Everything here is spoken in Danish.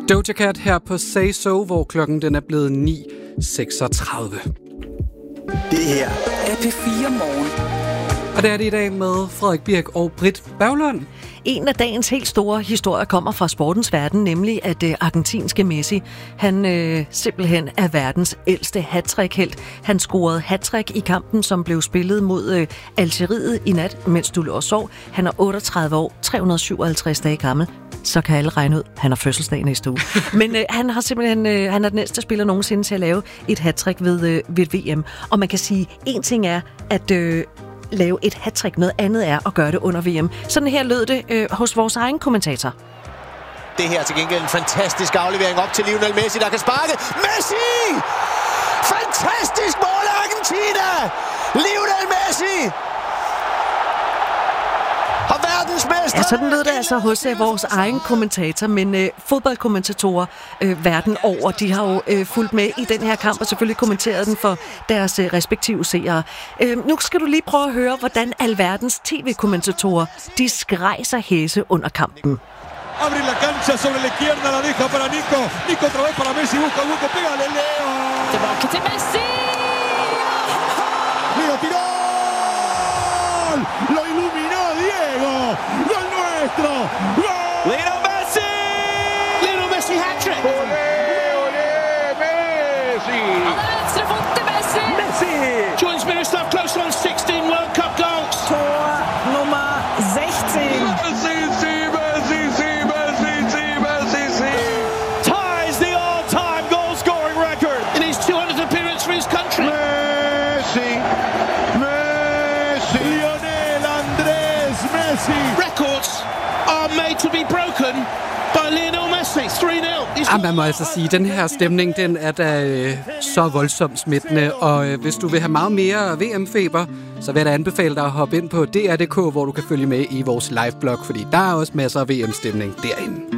Doja Cat her på Say So, hvor klokken den er blevet 9.36. Det her er P4 Morgen. Og det er det i dag med Frederik Birk og Britt Berglund. En af dagens helt store historier kommer fra sportens verden, nemlig at argentinske Messi, han simpelthen er verdens ældste hattrick-helt. Han scorede hattrick i kampen, som blev spillet mod Algeriet i nat, mens du lå og sov. Han er 38 år, 357 dage gammel. Så kan alle regne ud, han har fødselsdag næste uge. Men han har simpelthen, han er den næste spiller nogensinde til at lave et hattrick ved VM. Og man kan sige, en ting er at lave et hattrick, noget andet er at gøre det under VM. Sådan her lød det hos vores egen kommentator. Det her til gengæld en fantastisk aflevering op til Lionel Messi, der kan sparke. Messi! Fantastisk mål af Argentina! Lionel Messi! Og verdensmester! Ja, sådan lød det altså hos vores egen kommentator, men fodboldkommentatorer verden over, de har jo fulgt med i den her kamp og selvfølgelig kommenteret den for deres respektive seere. Nu skal du lige prøve at høre, hvordan alverdens tv-kommentatorer, de skreg sig hæse under kampen. Abre la cancha sobre la izquierda, la deja para Nico. Nico otra vez para Messi, busca, pégale, Leo. Tilbage til Messi! Leo tiró. Lo iluminó Diego. Gol nuestro. Gol. Lionel Messi! Lionel Messi hat-trick! Olé, Messi. Og den venstre fot til Messi! Messi. Joins Miroslav Klose on 16 World Cup goals. Tor Nummer 16. Messi, Messi, Messi, Messi. Ties the all-time goal-scoring record in his 200th appearance for his country. Messi. Messi. Lionel Andrés Messi. Records are made to be broken by Lionel Messi. 3-0. Ja, man må altså sige, at den her stemning, den er da så voldsomt smittende. Og hvis du vil have meget mere VM-feber, så vil jeg da anbefale dig at hoppe ind på DR.dk, hvor du kan følge med i vores live-blog, fordi der er også masser af VM-stemning derinde.